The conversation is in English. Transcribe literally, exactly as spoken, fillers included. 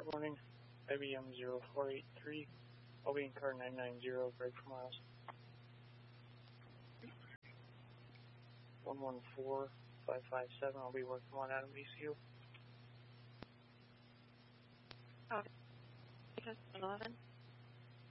Good morning. I B M zero four eight three. I'll be in car nine nine zero, break for miles. one one four five five seven, I'll be working on Adam V C U. Oh, eleven.